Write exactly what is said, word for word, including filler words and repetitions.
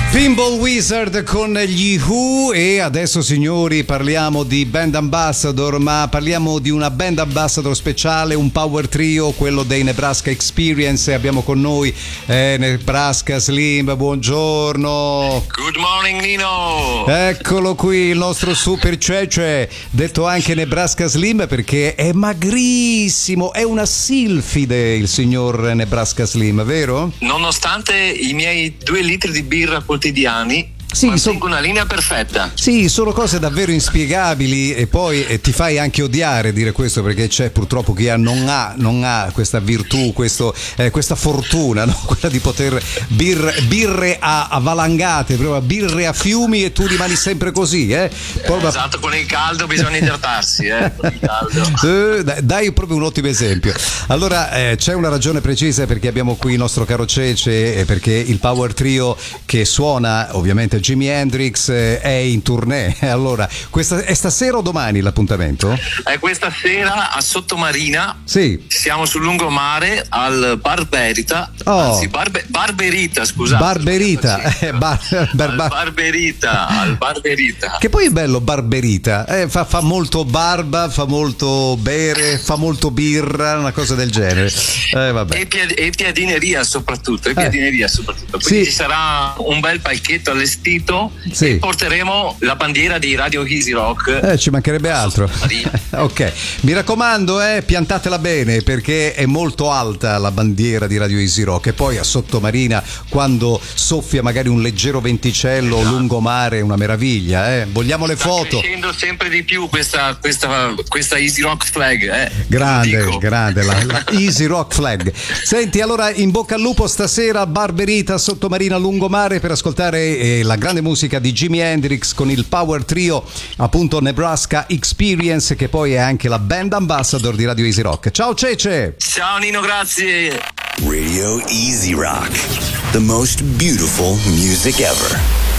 Pinball Wizard con gli Who. E adesso, signori, parliamo di band ambassador, ma parliamo di una band ambassador speciale, un power trio, quello dei Nebraska Experience. Abbiamo con noi eh, Nebraska Slim. Buongiorno. Good morning, Nino. Eccolo qui, il nostro super cece, detto anche Nebraska Slim perché è magrissimo, è una silfide il signor Nebraska Slim, vero? Nonostante i miei due litri di birra quotidiani, sì, mantengo so- una linea perfetta. Sì, sono cose davvero inspiegabili e poi eh, ti fai anche odiare dire questo, perché c'è purtroppo chi ha, non, ha, non ha questa virtù, questo, eh, questa fortuna, no? Quella di poter bir, birre a, a valangate, proprio birre a fiumi, e tu rimani sempre così. Eh? Poi, esatto, con il caldo bisogna idratarsi. Eh, con il caldo. eh, dai, dai proprio un ottimo esempio. Allora eh, c'è una ragione precisa perché abbiamo qui il nostro caro Cece, eh, perché il power trio che suona ovviamente Jimi Hendrix è in tournée. Allora, questa è stasera o domani l'appuntamento? È questa sera a Sottomarina. Sì. Siamo sul lungomare al Barberita. Oh. Anzi, Barbe, Barberita, scusate. Barberita. Eh, bar, bar, bar. Al Barberita, al Barberita. Che poi è bello Barberita. Eh, fa, fa molto barba, fa molto bere, fa molto birra, una cosa del genere. Eh, vabbè. E, piad- e piadineria soprattutto. E Eh. piadineria soprattutto. Quindi Sì. ci sarà un bel palchetto allestito. Sì. E porteremo la bandiera di Radio Easy Rock. Eh, ci mancherebbe altro. Ok, mi raccomando, eh, piantatela bene perché è molto alta la bandiera di Radio Easy Rock. E poi a Sottomarina, quando soffia magari un leggero venticello, esatto, lungomare, è una meraviglia. Eh. Vogliamo le Sta foto. crescendo sempre di più questa, questa, questa Easy Rock flag. Eh. Grande, grande la, la Easy Rock flag. Senti, allora in bocca al lupo stasera, Barberita, Sottomarina, lungomare, per ascoltare eh, la grande musica di Jimi Hendrix con il power trio, appunto Nebraska Experience, che poi è anche la band ambassador di Radio Easy Rock. Ciao Cece! Ciao Nino, grazie. Radio Easy Rock, the most beautiful music ever.